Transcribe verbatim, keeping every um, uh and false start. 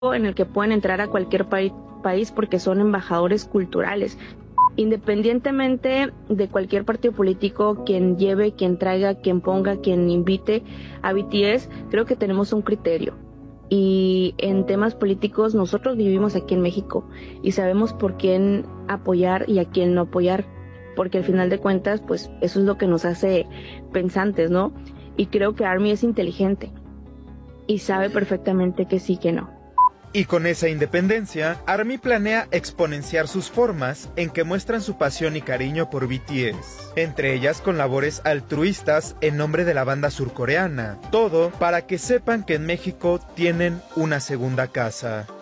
en el que pueden entrar a cualquier pa- país porque son embajadores culturales. Independientemente de cualquier partido político, quien lleve, quien traiga, quien ponga, quien invite a B T S, creo que tenemos un criterio. Y en temas políticos nosotros vivimos aquí en México y sabemos por quién apoyar y a quién no apoyar, porque al final de cuentas pues eso es lo que nos hace pensantes, ¿no? Y creo que ARMY es inteligente y sabe perfectamente que sí, que no. Y con esa independencia, ARMY planea exponenciar sus formas en que muestran su pasión y cariño por B T S, entre ellas con labores altruistas en nombre de la banda surcoreana, todo para que sepan que en México tienen una segunda casa.